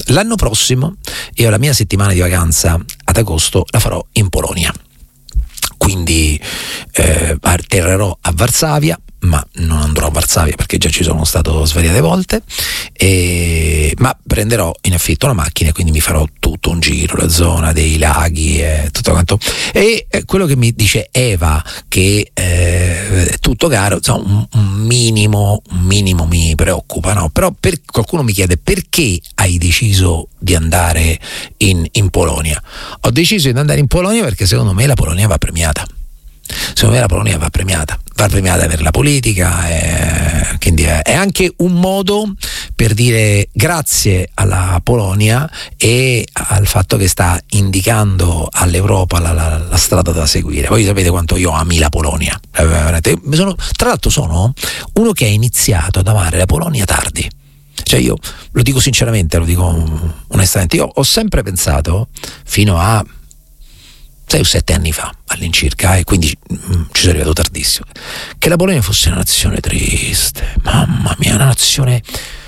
L'anno prossimo io la mia settimana di vacanza ad agosto la farò in Polonia, quindi atterrerò a Varsavia, ma non andrò a Varsavia perché già ci sono stato svariate volte, ma prenderò in affitto una macchina e quindi mi farò tutto un giro, la zona dei laghi e tutto quanto. E quello che mi dice Eva, che è tutto caro, insomma, un minimo mi preoccupa, no? Però qualcuno mi chiede: perché hai deciso di andare in Polonia? Ho deciso di andare in Polonia perché secondo me la Polonia va premiata. Secondo me la Polonia va premiata per la politica, quindi è anche un modo per dire grazie alla Polonia e al fatto che sta indicando all'Europa la strada da seguire. Voi sapete quanto io ami la Polonia, tra l'altro sono uno che ha iniziato ad amare la Polonia tardi. Cioè, io lo dico sinceramente, lo dico onestamente, io ho sempre pensato fino a 6 o 7 anni fa all'incirca, e quindi ci sono arrivato tardissimo, che la Polonia fosse una nazione triste, mamma mia, una nazione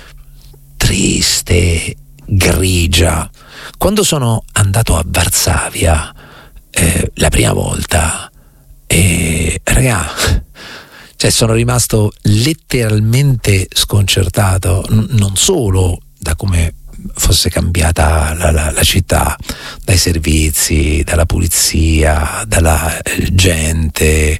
triste, grigia. Quando sono andato a Varsavia la prima volta, ragà, cioè sono rimasto letteralmente sconcertato, non solo da come fosse cambiata la città, dai servizi, dalla pulizia, dalla gente,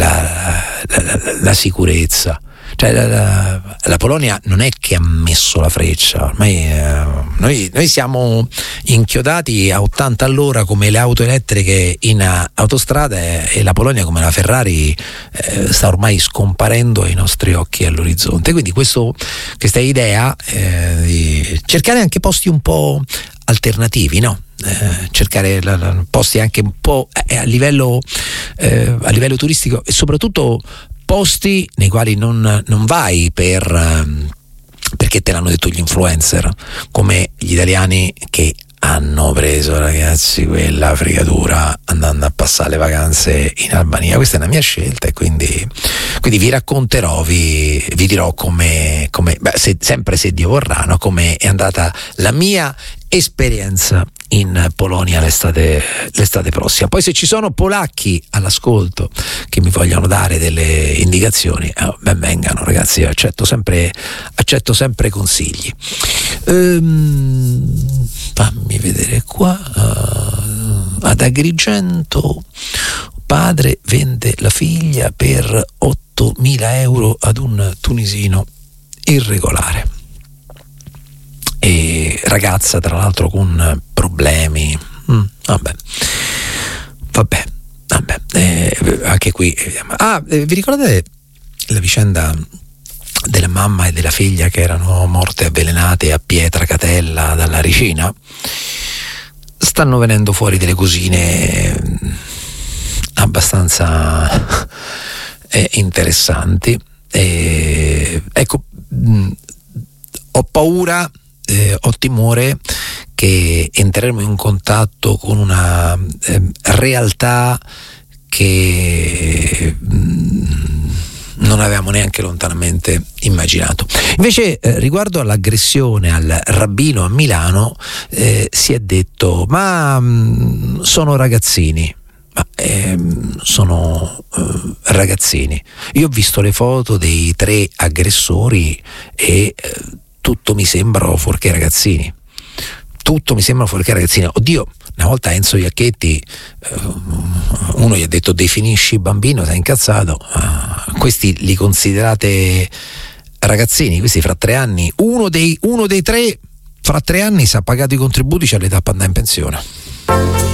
la sicurezza. Cioè la Polonia non è che ha messo la freccia, ormai noi siamo inchiodati a 80 all'ora come le auto elettriche in autostrada, e la Polonia come la Ferrari sta ormai scomparendo ai nostri occhi all'orizzonte. Quindi questa idea di cercare anche posti un po' alternativi, no? Cercare posti anche un po' a livello turistico, e soprattutto posti nei quali non vai perché te l'hanno detto gli influencer, come gli italiani che hanno preso, ragazzi, quella fregatura andando a passare le vacanze in Albania. Questa è la mia scelta, e quindi vi racconterò, vi dirò come sempre, se Dio vorrà, no? Come è andata la mia esperienza in Polonia l'estate prossima. Poi, se ci sono polacchi all'ascolto che mi vogliono dare delle indicazioni, ben vengano, ragazzi, accetto sempre consigli. Fammi vedere qua. Ad Agrigento padre vende la figlia per 8.000 euro ad un tunisino irregolare. E ragazza, tra l'altro, con problemi. Vabbè. Anche qui. Vi ricordate la vicenda della mamma e della figlia che erano morte avvelenate a Pietracatella dalla ricina? Stanno venendo fuori delle cosine abbastanza interessanti. Ecco, ho paura, ho timore che entreremo in contatto con una realtà che non avevamo neanche lontanamente immaginato. Invece, riguardo all'aggressione al rabbino a Milano, si è detto: ma sono ragazzini. Sono ragazzini. Io ho visto le foto dei 3 aggressori e tutto mi sembra fuorché ragazzini. Oddio, una volta Enzo Iacchetti, uno gli ha detto: definisci bambino, sei incazzato. Questi li considerate ragazzini? Questi fra 3 anni, uno dei 3 fra 3 anni, se ha pagato i contributi, c'ha l'età per andare in pensione.